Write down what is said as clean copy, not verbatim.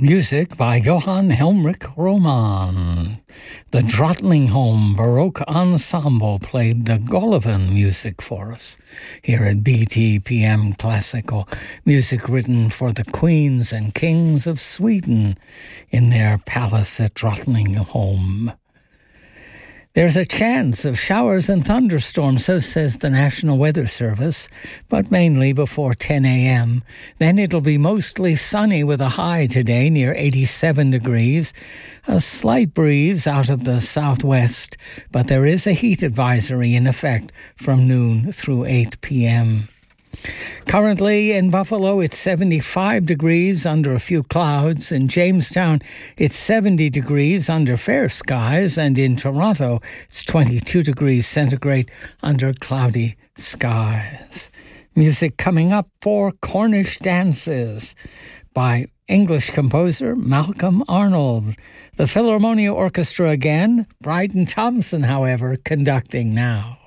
Music by Johann Helmrich Roman. The Drottningholm Baroque Ensemble played the Golovin music for us here at BTPM Classical, music written for the queens and kings of Sweden in their palace at Drottningholm. There's a chance of showers and thunderstorms, so says the National Weather Service, but mainly before 10 a.m. Then it'll be mostly sunny with a high today near 87 degrees. A slight breeze out of the southwest, but there is a heat advisory in effect from noon through 8 p.m. Currently in Buffalo, it's 75 degrees under a few clouds. In Jamestown, it's 70 degrees under fair skies. And in Toronto, it's 22 degrees centigrade under cloudy skies. Music coming up for Cornish Dances by English composer Malcolm Arnold. The Philharmonia Orchestra again, Bryden Thompson, however, conducting now.